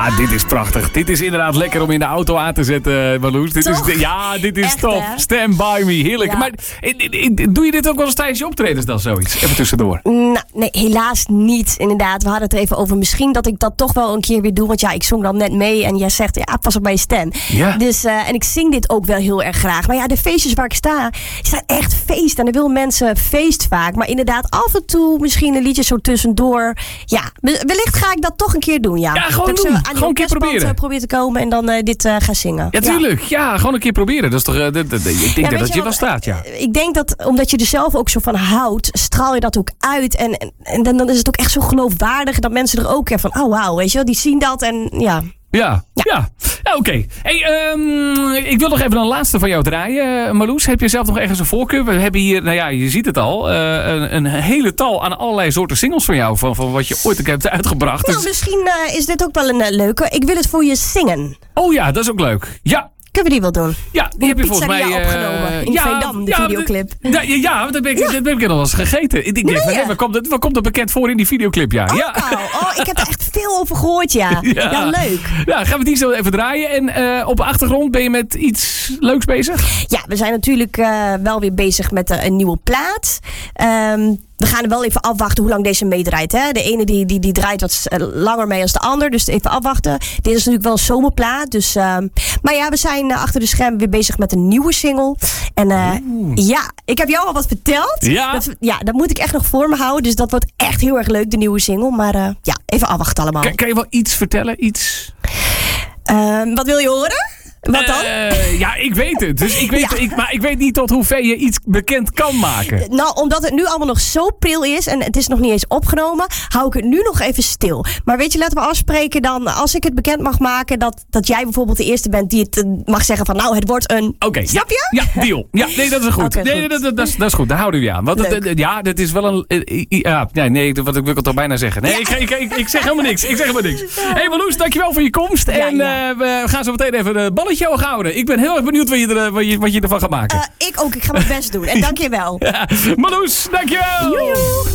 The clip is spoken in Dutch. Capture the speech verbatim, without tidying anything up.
Ja, dit is prachtig. Dit is inderdaad lekker om in de auto aan te zetten, Marloes. Dit is, ja, dit is Echt, top. Hè? Stand by me, heerlijk. Ja. Maar doe je dit ook wel eens tijdens je optredens dan zoiets? Even tussendoor. Nou, nee, helaas niet. Inderdaad, we hadden het er even over. Misschien dat ik dat toch wel een keer weer doe. Want ja, ik zong dan net mee. En jij zegt, ja, pas op bij je stem. Ja. Dus, uh, en ik zing dit ook wel heel erg graag. Maar ja, de feestjes waar ik sta, die staan echt feest. En dan willen mensen feest vaak. Maar inderdaad, af en toe misschien een liedje zo tussendoor. Ja, wellicht ga ik dat toch een keer doen, ja. Ja, gewoon dat ik doen. zo aan Gewoon een keer proberen. probeer te komen en dan uh, dit uh, gaan zingen. Ja, tuurlijk. Ja. ja, gewoon een keer proberen. Dat is toch, uh, dat, dat, ik denk Ja, dat dat je je wel, wel staat, ja. Ik denk dat, omdat je er zelf ook zo van houdt, straal je dat ook uit. En, en, en dan, dan is het ook echt zo geloofwaardig dat mensen er ook van, oh wauw, weet je wel, die zien dat en ja. Ja, ja. Ja. ja oké. Okay. Hey, um, ik wil nog even een laatste van jou draaien. Marloes, heb je zelf nog ergens een voorkeur? We hebben hier, nou ja, je ziet het al, uh, een, een hele tal aan allerlei soorten singles van jou. Van, van wat je ooit hebt uitgebracht. Nou, dus... misschien uh, is dit ook wel een uh, leuke. Ik wil het voor je zingen. Oh ja, dat is ook leuk. Ja. Kunnen we die wel doen? Ja, die heb je volgens mij... Uh, opgenomen in ja, Veendam, de ja, videoclip. Ja, ja, dat heb ik, ja. dat heb ik nog eens gegeten. Ik denk, Nee, van, ja. waar, komt dat, waar komt dat bekend voor in die videoclip? Ja. Oh, ja. oh, ik heb er echt veel over gehoord, ja. Ja, ja leuk. Ja, gaan we die zo even draaien. En uh, op de achtergrond ben je met iets leuks bezig? Ja, we zijn natuurlijk uh, wel weer bezig met uh, een nieuwe plaat. Um, We gaan er wel even afwachten hoe lang deze meedraait. Hè? De ene die, die, die draait wat langer mee als de ander. Dus even afwachten. Dit is natuurlijk wel een zomerplaat. Dus, uh, maar ja, we zijn uh, achter de schermen weer bezig met een nieuwe single. En uh, ja, ik heb jou al wat verteld. Ja. Dat, ja, dat moet ik echt nog voor me houden. Dus dat wordt echt heel erg leuk, de nieuwe single. Maar uh, ja, even afwachten allemaal. Kan, kan je wel iets vertellen? Iets? Uh, wat wil je horen? Wat dan? Uh, ja, ik weet het. Dus ik weet, Ja. ik, maar ik weet niet tot hoever je iets bekend kan maken. Nou, omdat het nu allemaal nog zo pril is en het is nog niet eens opgenomen, hou ik het nu nog even stil. Maar weet je, laten we afspreken dan, als ik het bekend mag maken, dat, dat jij bijvoorbeeld de eerste bent die het uh, mag zeggen van, nou, het wordt een... Oké, okay, snap ja, je? Ja, deal. Ja, nee, dat is goed. Okay, nee, goed. Dat, dat, dat, is, dat is goed. Daar houden we je aan. Want het, ja, dat is wel een... Uh, ja, nee, nee, wat ik wil ik toch bijna zeggen. Nee, ja. ik, ik, ik, ik zeg helemaal niks. Ik zeg helemaal niks. Hé, hey, Marloes, dankjewel voor je komst. Ja, en ja. Uh, we gaan zo meteen even een balletje hoog houden. Ik ben heel erg benieuwd wat je, er, wat je, wat je ervan gaat maken. Uh, ik ook. Ik ga mijn best doen. En dank je wel. Ja. Marloes, dankjewel. Joejoe.